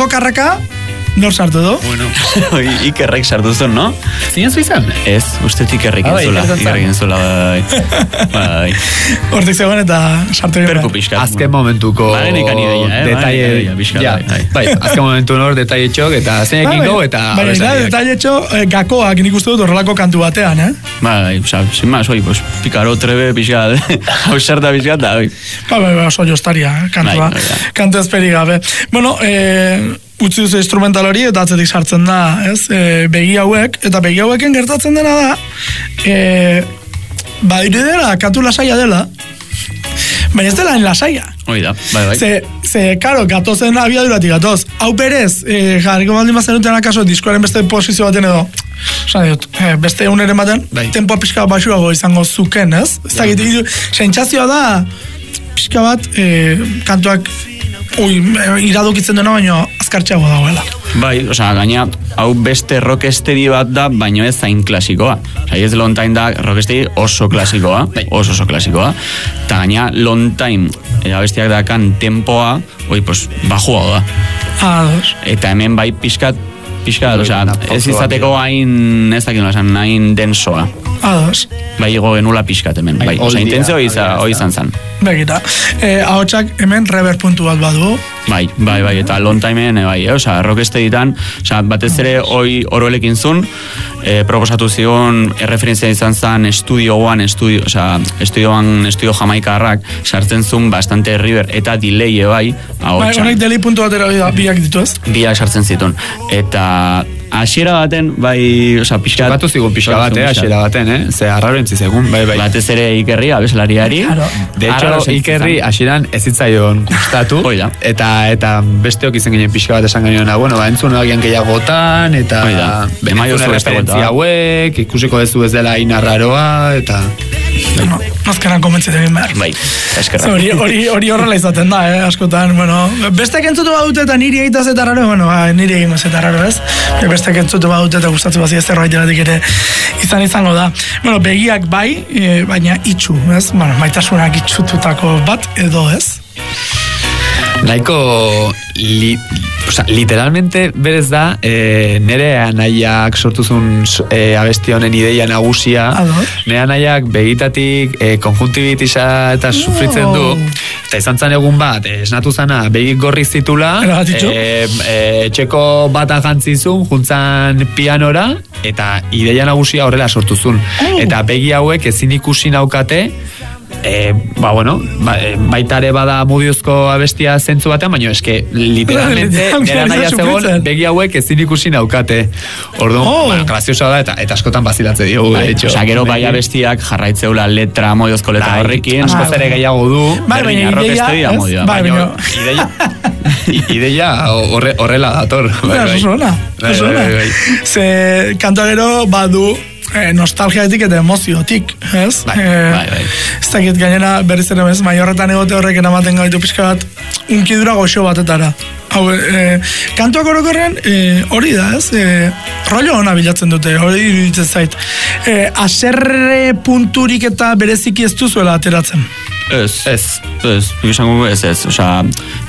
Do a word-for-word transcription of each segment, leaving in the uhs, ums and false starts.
karraka, nor sartu du? Bueno, Ikerrek sartu zuen, no? Zinen zu izan? Ez, uste Ikerrek Ah, bai, inzula. Iker Ikerrek inzula, bai. Bai. Hortik zegoen eta sartu egin. Perku pixkat. Azken momentuko Bale nekan ideia, eh? detalle, Bale ideia, pixkat, ja, bai, bai, azken momentu nor detalle txok eta zeinekin go eta Baina, da, detalletxo, eh, gakoak nik uste dut horrelako kantu batean, eh? Bai, oza, sin más, oi, pues, pikaro trebe pixkat, hausarta pixkat, da, oi. Ba, ba, ba, oso jostaria, eh, kantua, Bai, bai, bai. kantu ezperi gabe. Bueno, eh, utzi duzu instrumental hori eta atzetik sartzen da, ez? E, begi hauek, eta begi haueken gertatzen dena da, e, badiru dela, kantu lasaia dela, baina ez dela en lasaia. Oi da, bai, bai. Ze, ze, karo, gatozen abiaduratik gatoz. Hau berez, e, jarriko baldin bazenuten akaso, diskoaren beste posizio baten edo, osan diot, e, beste uneren baten, Bai. tempo pixka baxuago izango zuken, ez? Ez da, ja. Sentsazioa da, pixka bat, e, kantuak, ui, iradokitzen dena baino azkartxeago dagoela. Bai, osea, gaina, hau beste rockesteri bat da, baino ez zain klasikoa. Osea, ez long time da rockesteri oso klasikoa, oso oso klasikoa. Eta gaina, long time, e, abestiak dakan tempoa, oi, pues, bajuago da. Ados. Eta hemen bai pixkat, pixkat, osea, ez izateko hain, ez dakit nola esan, hain densoa. Ados. Bai, igo genula pixkat hemen, bai, osea, intentzio hoi izan zan. Begira, eh, ahotsak hemen reverb puntu bat badu. Bai, bai, bai, eta long timeen, bai, eh, osea, rockesteditan, osea, batez ere hoi oroelekin zun, eh, proposatu zion, erreferentzia izan zan estudioan, estudio, osea, estudioan, estudio jamaikarrak, sartzen zun bastante river, eta delay bai, Bai, ahotsa. honek delay puntu bat erabida biak ditu ez? Biak sartzen zituen. Eta hasiera baten, bai, osea, pixkat... Batu zigun pixka bat, eh, hasiera baten, eh? Ze arraro entzi zegun, bai, bai. Batez ere Ikerri, abeslariari. Claro. De hecho, Arraro sentitzen Ikerri zan. hasieran ez zitzaion gustatu. Hoi da. Eta eta besteok izen ginen pixka bat esan genioena, bueno, ba, entzun agian gehiagotan, eta Hoi da. Emaio entzun zu beste referentzia gota. hauek, ikusiko dezu ez dela inarraroa, eta... No, azkenan komentzete egin behar. Bai, eskerrak. Ze Hori, hori, hori horrela izaten da, eh, askotan, bueno, bestek entzutu badute eta niri egitaz eta raro, bueno, ba, niri egin eta raro, ez? Bestek entzutu badute eta gustatzen bazia zerbait eratik ere izan izango da. Bueno, begiak bai, e, baina itxu, ez? Bueno, maitasunak itxututako bat edo, ez? Nahiko li, o sea, literalmente berez da e, nere anaiak sortuzun e, abesti honen ideia nagusia. Ados. Nere anaiak begitatik e, konjuntibitisa eta sufritzen du, eta izan zan egun bat, e, esnatu zana begik gorri zitula, Eragatitxu. e, e, etxeko bata jantzizun, juntzan pianora, eta ideia nagusia horrela sortuzun. Oh. Eta begi hauek ezin ikusi naukate, E, ba, bueno, ba, e, baitare bada mudiozko abestia zentzu batean, baina eske, literalmente, nera naia zegoen, begi hauek ezin ikusi naukate. Orduan, Oh. bueno, graziosa da, eta, eta askotan bazilatze diogu, de hecho. Osea, gero bai abestiak jarraitzeula letra, modiozko letra Bai, horrekin. askoz ere gehiago du, Bai, baina ideia, rockesteria ez? modioa. Bai, baina baina... ideia, ideia horre, horrela dator. Bai, bai. Oso ona, Bai, oso bai, ona. bai, bai. Ze kantua gero badu eh, nostalgiatik eta emoziotik, ez? Bai, Eh, bai, bai. Ez dakit gainera berriz ere ez, maiorretan egote horrek eramaten gaitu pixka bat unkidura goxo batetara. Hau, e, kantuak orokorren e, hori da, ez? E, rollo ona bilatzen dute, hori iruditzen zait. E, aserre punturik eta bereziki ez duzuela ateratzen. Ez, ez, ez, izango ez, ez, osea,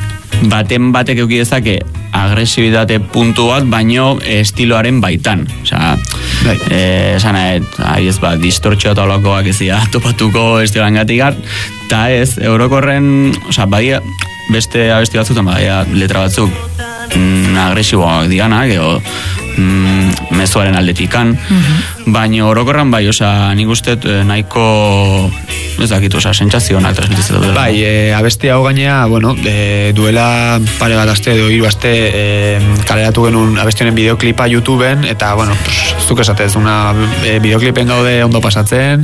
baten batek euki dezake agresibitate puntu bat, baino estiloaren baitan. Osea, Bai. eh, esan nahi, ahi ez bat, distortxo eta olakoak ez dira topatuko estiloan gatikar, eta ez, eurokorren, osea, badia, beste abesti batzutan, badia, letra batzuk mm, agresiboak dianak, edo mm, mezuaren aldetikan, baina orokorran bai, osea, nik uste eh, nahiko, ez dakit, osea, sentsazionak transmititzen dut. Bai, e, abesti hau gainea, bueno, e, duela pare bat aste edo hiru aste e, kaleratu genuen abesti honen bideoklipa YouTubeen, eta, bueno, pues, zuk esatez, una e, bideoklipen gaude ondo pasatzen,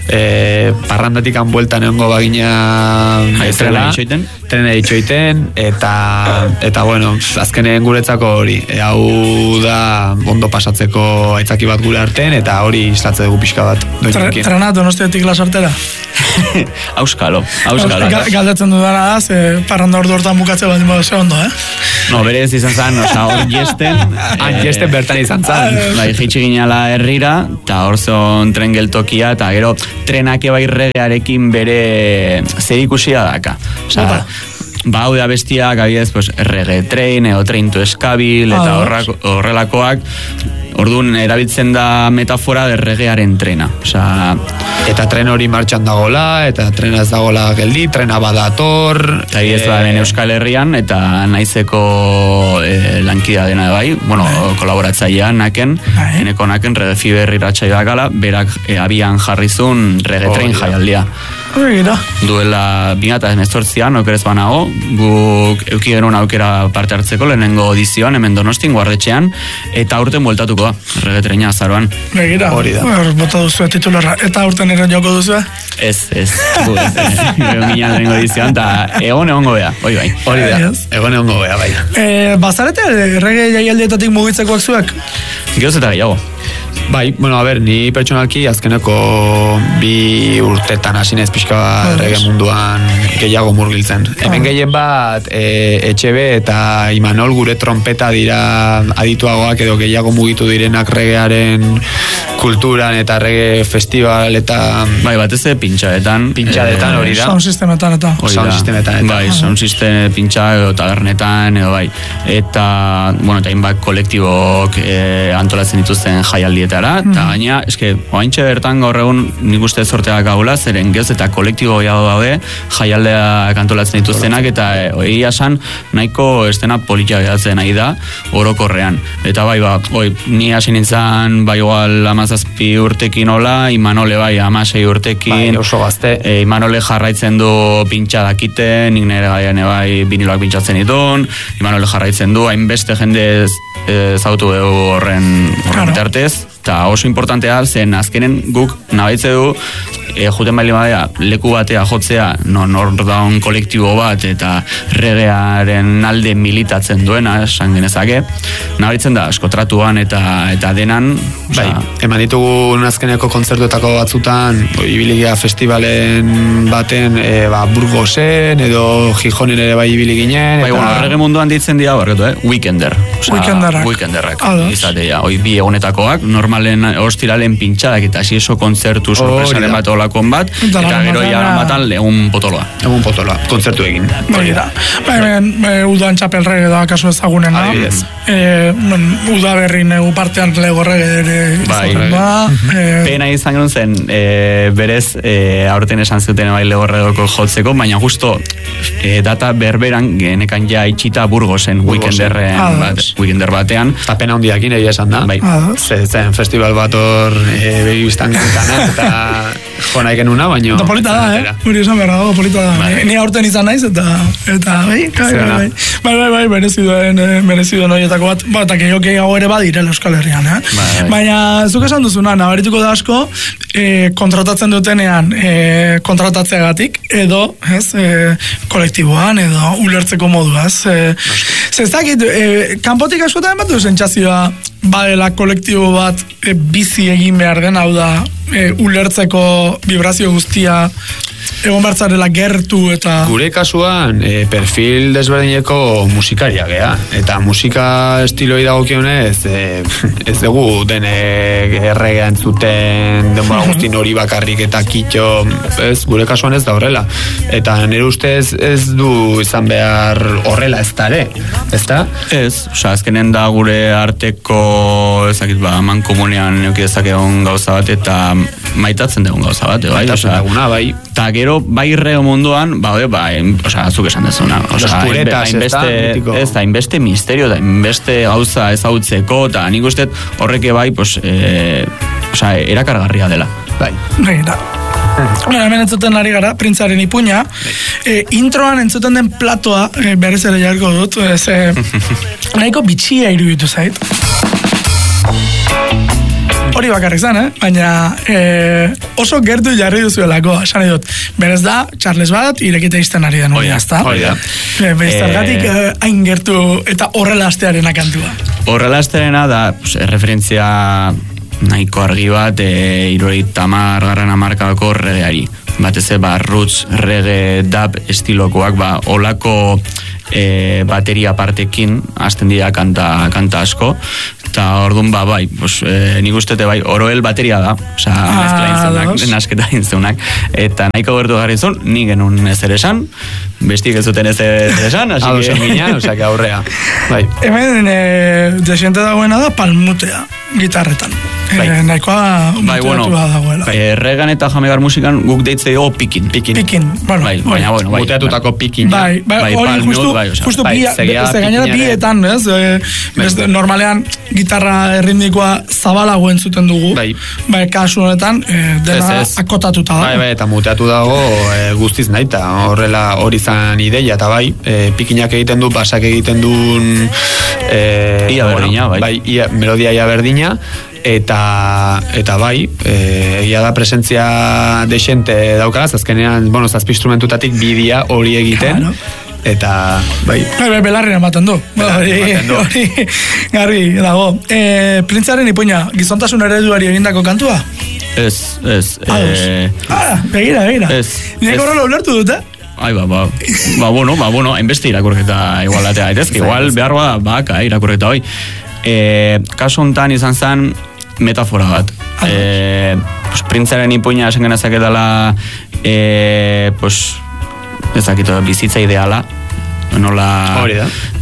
e, parrandatik bueltan egongo bagina Bai, trena itxoiten. trena itxoiten, eta, eta, bueno, azkenen guretzako hori, e, hau da ondo pasatzeko aitzaki bat gure artean, eta hori islatze dugu pixka bat. Tre, doinekin. trena donostiatik lasartera. Auskalo, auskalo. Ga- Galdetzen dudana da, ze parranda ordu hortan bukatze bat inbo ze ondo, eh? No, berez izan zen, oza, hor jesten. Han jesten bertan izan zan. Bai, jitsi ginala herrira, eta hor zon tren geltokia, eta gero trenak bai regearekin bere zer ikusia daka. Osa, ba, hau da bestiak, abiez, pues, reggae train, edo train to eskabil, eta horrako, horrelakoak, orduan erabiltzen da metafora de regearen trena. Osea, eta tren hori martxan dagola, eta trena ez dagola geldi, trena badator. Eta ez e... da Euskal Herrian, eta naizeko e, lankida dena bai, bueno, kolaboratzailea naken, eneko naken Rede Fiber irratsaioa gala, berak e, abian jarrizun reggae train jaialdia. Duela bingata emezortzian, okerez banago, guk euki genuen aukera parte hartzeko lehenengo edizioan, hemen Donostin, guardetxean, eta aurten bueltatuko da, reggae traina azaroan. Begira, bota duzu titularra, eta aurten ere joko duzu? Ez, ez, gu, ez, egon ginen lehenengo edizioan, eta egon egongo bea, hori bai. Hori da, egon egongo bea, bai. Bazarete, reggae jaialdietatik mugitzekoak zuek? Geoz eta gehiago. Bai, bueno, a ber, ni pertsonalki azkeneko bi urtetan hasi naiz pixka reggae munduan gehiago murgiltzen. Hemen gehien bat e, Etxebe eta Imanol gure trompeta dira adituagoak edo gehiago mugitu direnak reggaearen kulturan eta reggae festival eta... Bai, batez ere pintxadetan. Pintxadetan hori da. Sound sistemetan eta. Sound sistemetan eta. Bai, sound sistem pintxa edo tabernetan edo bai. Eta, bueno, eta inbat kolektibok e, antolatzen dituzten jaialdietara, eta gaina, eske, oaintxe bertan gaur egun nik uste zorteak gaula, zeren gehoz eta kolektibo gehiago daude jaialdeak antolatzen dituztenak, eta hori e, asan nahiko estena politia gehatzen nahi da, orokorrean. Eta bai, ba, oi, ni hasi nintzen, bai, igual amazazpi urtekin hola, Imanole bai, amasei urtekin, bai, oso gazte. E, Imanole jarraitzen du pintxa dakite, nik nire gaian bai, biniloak pintxatzen ditun, Imanole jarraitzen du, hainbeste jende zautu dugu horren bitartez, eta oso importantea zen azkenen guk nabaitze du e, juten baili badea leku batea jotzea non hor daun kolektibo bat eta regearen alde militatzen duena esan genezake, nabaitzen da askotratuan eta eta denan bai, eman ditugu azkeneko kontzertuetako batzutan ibiligia festivalen baten e, ba, Burgosen edo Gijonen ere bai ibili ginen bai, eta... bueno, reggae munduan ditzen dira barretu, eh? Weekender Weekenderrak Weekenderrak izatea, hoi bi egunetakoak normalen ostiralen pintxadak eta si eso kontzertu sorpresaren bat olakon bat eta gero jaran batan egun potoloa egun potoloa, kontzertu egin hori da, udan txapel reggae da kasu ezagunen e, uda berri negu partean lego reggae ere izaten da pena izan genuen zen e, berez e, aurten esan zuten bai lego reggaeko jotzeko, baina justo e, data berberan genekan ja itxita Burgosen weekenderren bat, weekender batean eta pena hundiakin egia esan da bai. Zen festival bat hor e, begibiztan genetana eta jo nahi genuna, baina eta polita da, eh? Uri esan behar dago, polita da bai. Ni aurten izan naiz eta eta bai, bai, bai, bai, bai, bai, mereziduen mereziduen horietako bat, bat, eta gehiok gehiago ere badire Euskal Herrian, eh? Bai, bai. Baina zuk esan duzuna, nabarituko da asko e, kontratatzen dutenean e, kontratatzeagatik edo, ez, e, kolektiboan edo ulertzeko moduaz e, zezakit, e, kanpotik askotan bat du sentsazioa badela kolektibo bat e, bizi egin behar den, hau da e, ulertzeko vibrazio guztia egon bertzarela gertu eta... Gure kasuan e, perfil desberdineko musikaria gea, eta musika estiloi dagokionez e, ez dugu dene erregea entzuten denbora guztin hori bakarrik eta kitxo, ez, gure kasuan ez da horrela, eta nire ustez ez du izan behar horrela ez da ere, ez da? Ez, oza, azkenen da gure arteko ezakit ba, man komunean eukidezak egon gauza bat eta maitatzen dugun gauza bat, bai? Maitatzen duguna, bai. Eta gero, bai reo munduan, ba, ba, oza, azuk esan dezuna. Oza, ez da, inbeste misterio, da, inbeste gauza ezautzeko, eta nik uste horreke bai, pues, e, oza, erakargarria dela. Bai. Bai, da. Bueno, hemen entzuten ari gara, Printzaren ipuña. E, introan entzuten den platoa, e, berez ere jarko dut, ez, e, nahiko bitxia iruditu zait. Hori bakarrik zen, eh? Baina e, oso gertu jarri duzuelako, esan edut. Berez da, Charles bat, irekite izten ari den hori, azta? Hori da. E, Bezargatik e, hain gertu eta horrela astearena kantua. Horrela astearena da, pues, referentzia nahiko argi bat, e, irurogeita tamar garran hamarkadako regeari. Batez ba, roots, reggae, dub estilokoak, ba, olako e, bateria partekin, hasten dira kanta, kanta asko, eta orduan ba, bai, pues, e, nik ustete bai, oroel bateria da, oza, Ah, mezkla intzunak, dos. nasketa intzunak, eta nahiko gertu garri zuen, ni genuen ezer esan, bestik ez zuten ezer esan, Hau así zen que... gina, osea, que aurrea. Bai. Hemen e, desiente dagoena da palmutea, gitarretan. Bai. E, nahikoa Bai, bueno, muteatua dagoela. erregan eta jamegar musikan guk deitze dugu pikin. Pikin. Pikin, bueno, Bai, hori. baina, bueno, bai. Muteatutako pikin. Bai, bai, Bai, hori palmut, justu, bai, osea, justu bai, bia, segia ze gainera pikinaren- bietan, ez? E, beste, normalean gitarra erritmikoa zabalago entzuten dugu. Bai. Bai, kasu honetan, e, dena Ez, ez. akotatuta da. Bai, bai, eta muteatu dago e, guztiz nahi, eta horrela hori zan ideia, eta bai, e, pikinak egiten du, basak egiten duen... E, Ia berdina, bai. Bai, ia, melodia ia berdina, eta eta bai, e, egia da presentzia desente daukaz, azkenean, bueno, zazpi instrumentutatik bidia hori egiten, Claro. eta bai, Bai, bai, belarri ematen du. Belarri Hori, ematen du. hori, garbi dago. E, Printzaren ipuina, gizontasun ereduari egindako kantua? Ez, ez. Ados. Eh, Ah, begira, begira. ez, Nik ez. horrela ulertu dut, eh? Ai, ba, ba, ba, bueno, ba, bueno, hainbeste irakurketa igual atea daitezke, igual behar ba, baka, irakurketa hoi. E, kasu honetan izan zen metafora bat. E, pues, printzaren ipuina esan genezak edala, e, pues, ezakito, bizitza ideala, nola... hori da.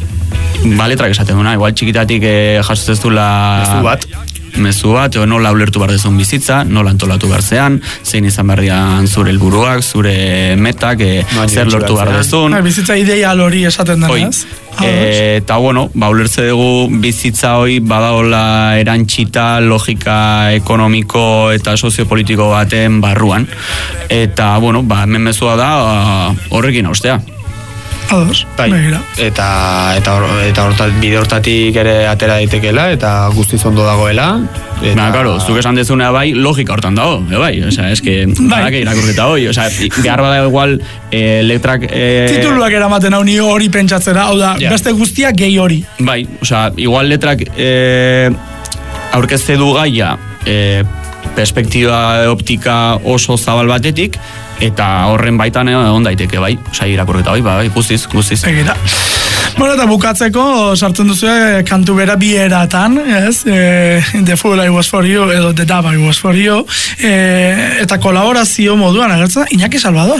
Ba, letrak esaten duna, igual txikitatik e, jasotzen zula... Mezu bat. mezu bat, edo nola ulertu behar dezun bizitza, nola antolatu behar zean, zein izan behar dian zure helburuak, zure metak, e, Noan zer iritsi lortu behar behar zean. dezun. Bai, bizitza ideal hori esaten Hoi, denez. e, eta bueno, ba, ulertze dugu bizitza hoi badaola erantxita logika ekonomiko eta soziopolitiko baten barruan. Eta, bueno, ba, hemen mezua da ba, horrekin austea. Ados, Bai, begira. eta eta hor, eta hortat, bide hortatik ere atera daitekeela eta guztiz ondo dagoela. Eta... Ba, claro, zuk esan dezuna bai, logika hortan dago, e, bai, osea, eske, badake irakurketa hoi, osea, behar bada igual, e, letrak... E, Tituluak eramaten hau ni hori pentsatzera, hau da, Ja. beste guztiak gehi hori. Bai, osea, igual letrak e, aurkezte du gaia e, perspektiba optika oso zabal batetik, eta horren baitan egon daiteke, bai, osea, irakurketa hoi, bai, guztiz, guztiz. Egira. Bueno, eta bukatzeko sartzen duzu kantu bera bi eratan, ez? E, The Fool I Was For You edo The Dab I Was For You, e, eta kolaborazio moduan agertzen da Iñaki Salvador.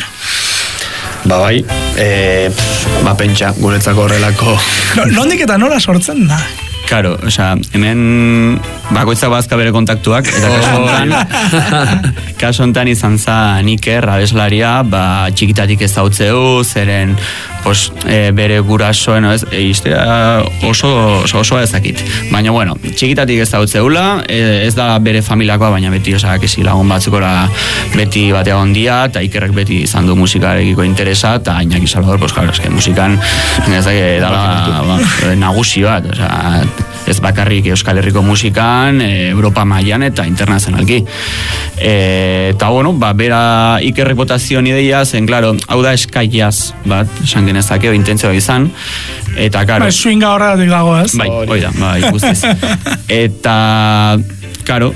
Ba bai, e, ba pentsa, guretzako horrelako... No, nondik eta nola sortzen da? Karo, osea, hemen bakoitzak bazka bere kontaktuak, eta kasu hontan, kasu hontan izan zan Iker, abeslaria, ba, txikitatik ez dautzeu, zeren, pos, e, bere gurasoen, ez, e, iztea oso, oso, oso ezakit. Baina, bueno, txikitatik ez dautzeula, e, ez da bere familiakoa, baina beti, osea, kesi lagun batzukora beti batea ondia, eta Ikerrek beti izan du musikarekiko interesa, eta Iñaki Salvador, pues, claro, eske musikan, ez da, dala, ba, nagusi bat, osea, ez bakarrik Euskal Herriko musikan, e, Europa mailan eta internazionalki. E, eta bueno, ba, bera Ikerrek botazion ideia, zen, claro, hau da eskaiaz, bat, esan genezakeo, intentzioa izan, eta, claro... Ba, swinga horregatik dago, ez? Bai, hoi da, bai, guztiz. Eta, karo,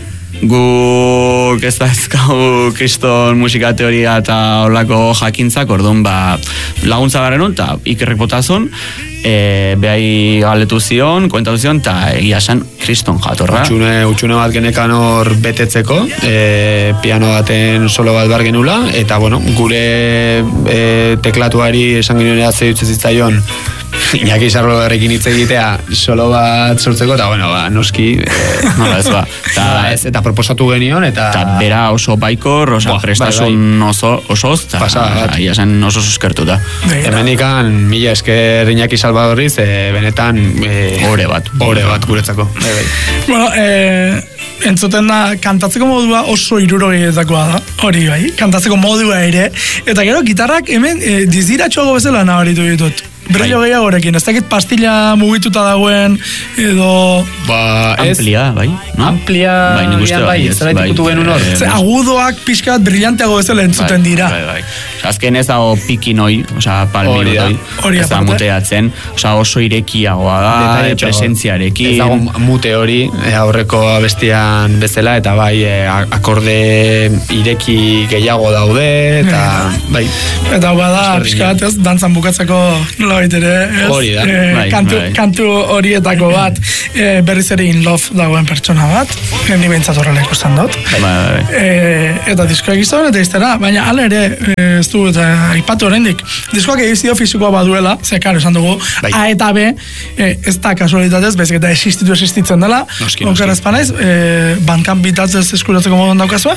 guk ez da ezkau kriston musika teoria eta horlako jakintzak, orduan, ba, laguntza garen hon, eta Ikerrek botazon, e, behai galetu zion, komentatu zion, eta egia esan kriston jatorra. Utxune, utxune bat genekan hor betetzeko, e, piano baten solo bat bar genula, eta bueno, gure e, teklatuari esan genuen eratze dutze zitzaion, Iñaki Salvadorrekin hitz egitea solo bat sortzeko, eta bueno, ba, noski, e, Nola ez ba. Ta, nola ez, eta proposatu genion, eta... eta bera oso baikor, oso Buah, prestasun oso, osoz, eta Pasada bat. egia esan oso suskertuta. Begira. Hemenikan mila esker Iñaki Salvadorriz, e, benetan... E, Ore bat. Ore bat guretzako. Bai, bai. Bueno, e, entzuten da, kantatzeko modua oso hirurogeitakoa da, hori bai, kantatzeko modua ere, eta gero gitarrak hemen e, diziratxoago bezala nabaritu ditut. Brillo gehiagorekin, ez dakit pastilla mugituta dagoen, edo... Ba, ez... Amplia, bai? No? Amplia, bai, nik uste bai, ez zara ikutu genuen hor. Eh, Ze, agudoak pixka bat brillanteago bezala entzuten dira. Bai, bai. Osea, azken ez dago pikin hoi, osea, Hori da. palminotoi, Hori ez da aparte. muteatzen, osea, oso irekiagoa da, Detalletxo. presentziarekin. Ez dago mute hori, e, aurreko abestian bezala, eta bai, e, akorde ireki gehiago daude, eta bai. Eta hau bada, Ezberdina. pixka bat ez, dantzan bukatzeko nola baitere, ez? Hori da, Eh, bai, kantu, bai. kantu horietako bat, eh, berriz ere in love dagoen pertsona bat, eh, ni behintzat horrela ikusten dut. Bai, bai. Eh, eta diskoak izan eta iztera, baina ala ere, eh, ez du eta aipatu oraindik. Diskoak edizio fisikoa baduela, ze karo esan dugu, Bai. A eta B, eh, ez da kasualitatez, baizik eta existitu existitzen dela, Noski, noski. okeraz panaiz, eh, bankan bitatzez eskuratzeko moduan daukazua?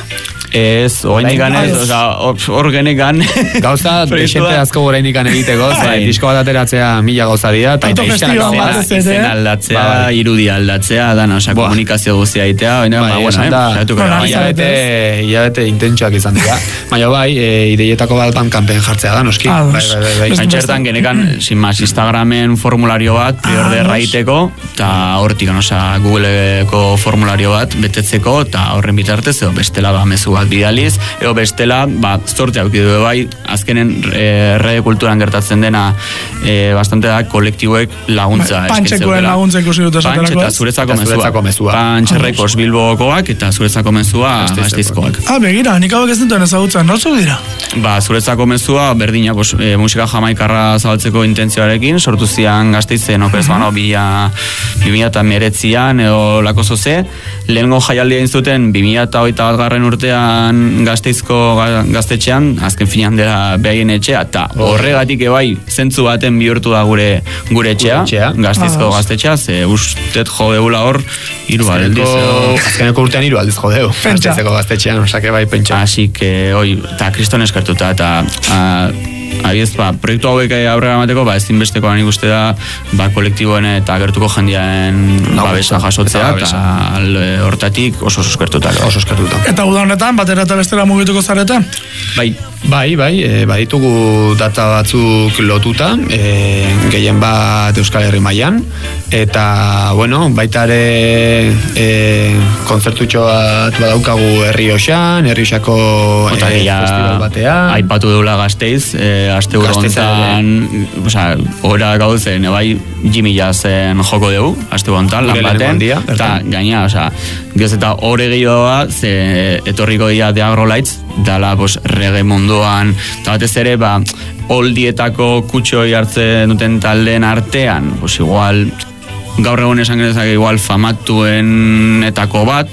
Ez, oainik Bai, ganez, bai. oza, hor- hor genekan. Gauza, Proiektua. desente asko gorainik egiteko, ze Bai. disko bat ateratzea mila gauza dira, eta Autogestioa izena- bat ez ere. Izen aldatzea, Bai. irudi aldatzea, dana, oza, Buah. komunikazio guztia itea, baina, Bai, ba, bueno, esan eh, da, saiatuko bueno, gara, ari baina- hilabete, hilabete intentsuak izan dira. Baina bai, e, ideietako bat bankanpen jartzea da, noski. Ah, Bai, dos. bai, bai, bai. Ez- Antxertan genekan, sin más, Instagramen formulario bat, prior de Ah, raiteko, eta hortik, oza, Googleeko formulario bat betetzeko, eta horren bitartez, edo bestela ba, mezu bat bidaliz, edo bestela, ba, zorte aukidu bai, azkenen e, rede kulturan gertatzen dena, e, bastante da, kolektiboek laguntza Bai, eskaintzen Pantxekoen dutela. laguntza ikusi dut Pantx esaterako, eta ez? zuretzako Eta mezua. zuretzako mezua. Pantx Ah, Records Bilbokoak eta zuretzako mezua Gasteizkoak. Ah, begira, nik hauek ez duten ezagutzen, nortzuk dira? Ba, zuretzako mezua berdina, pues, e, musika jamaikarra zabaltzeko intentzioarekin, sortu zian Gasteizen operez bano, bila, bi mila eta meretzian, edo lako zoze, lehengo jaialdia egin zuten bi mila eta hogeita bat garren urtean Gasteizko ga- gaztetxean, azken finean dela behaien etxea, eta horregatik ebai zentzu baten bihurtu da gure gure etxea, Gure etxea. Gasteizko Ah, gaztetxea, ze ustet jo deula hor, hiru aldiz, edo- Azkeneko urtean hiru aldiz jodeu. Pentsa. Gasteizeko gaztetxean, osake bai pentsa. Así que, oi, eta kriston eskertuta, eta a, abiez, ba, proiektu hauek aurrera emateko, ba, ezinbestekoan ikuste da, ba, kolektiboen eta gertuko jendean babesa jasotzea, eta eta babesa. al- hortatik oso oso eskertuta. Oso eskertuta. Eta uda honetan, batera eta bestera mugituko zarete? Bai, Bai, bai, e, baditugu data batzuk lotuta, e, gehien bat Euskal Herri mailan eta, bueno, baita ere e, kontzertutxo bat badaukagu Herri Oxan, Herri Oxako eta e, ja, festival batean. aipatu deula Gasteiz, e, aste Gasteiza honetan, osea, ora gauzen, bai, Jimmy Jazzen joko dugu, aste honetan, lan Gure lehenengo baten, handia, eta bertan. gaina, osea, gez eta hore gehiagoa, ze etorriko dira The Agrolights, dala, pues, reggae munduan, eta batez ere, ba, oldietako kutxoi hartzen duten taldeen artean, pues, igual, gaur egun esan genezak igual famatuenetako bat,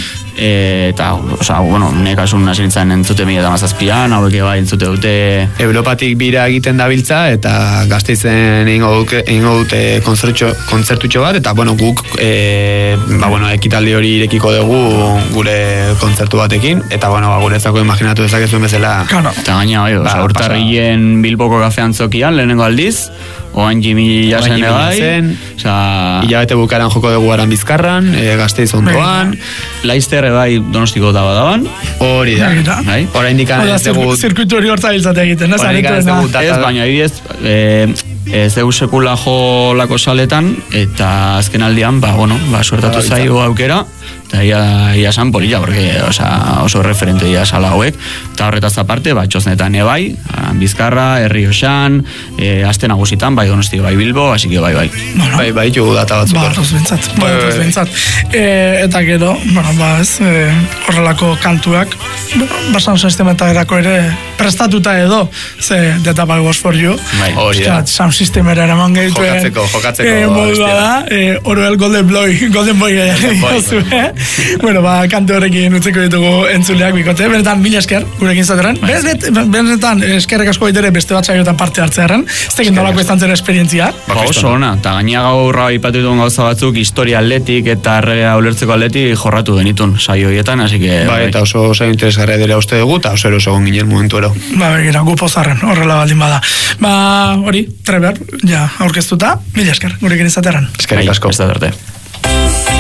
e, eta, osea, bueno, nekasun hasi nintzen entzute mila eta mazazpian, hauek bai entzute dute Europatik bira egiten dabiltza eta Gasteizen egingo duke- egingo dute kontzertxo kontzertutxo bat eta bueno, guk e, ba, bueno, ekitaldi hori irekiko dugu gure kontzertu batekin eta bueno, ba, guretzako imaginatu dezakezuen bezala Kano. eta gaina, bai, Ba, osea, urtarrilen Bilboko kafean zokian, lehenengo aldiz, oan Jimmy Jasen Jimmy bai, Jasen, osea, hilabete bukaran joko dugu Aran Bizkarran, e, Gasteiz ondoan, Laizter bai donostiko daba daban, hori da. Begira. bai? Oraindik Oda, ez dugu zirkuitu hori hortza hiltzate egiten, ez? Oraindik ez Arituena. dugu data- Ez, baina adibidez, e, ez dugu sekula jo lako saletan, eta azken aldian, ba, bueno, ba, suertatu Badabiltza. zaio aukera, eta ia, ia san polilla, porque, osa, oso referente ia sala hauek, eta horretaz aparte, ba, txosnetan ebai, Aran Bizkarra, Herri Oxan, e, aste nagusitan, bai Donosti, bai Bilbo, así que bai, bai. Bueno, bai, bai, jugu data batzuk. ba, hor. arroz bintzat, ba, Bai, bai, arroz bai. bintzat. E, eta gero, bueno, ba, ez, e, horrelako kantuak, bueno, basan sistemetarako ere prestatuta edo, ze, The Double Was For You, Bai. Hori da. Ostia, sound systemera eraman gehituen. Jokatzeko, jokatzeko Eh, modua bestia. da, eh, Orwell Golden Boy, Golden Boy Golden Boy, jozu, eh? Bueno, ba, kantu horrekin utzeko ditugu entzuleak bikote, benetan mila esker, gurekin zateren. Benetan, eskerrek asko baitere beste bat saioetan parte hartzearen, ez tekin nolako izan zen esperientzia. Ba, oso ona, eta gaina gaurra ipatu dituen gauza batzuk, historia atletik eta erregea ulertzeko atletik jorratu genitun saio horietan, así que... Bai, eta oso oso interesgarria dira uste dugu, eta oso eroso egon ginen momentu ero. Ba, begira, gu pozarren, horrela baldin bada. Ba, hori, Treber, ja, aurkeztuta, mila esker, gurekin izateran. Eskerrik asko. Bai, ez da arte.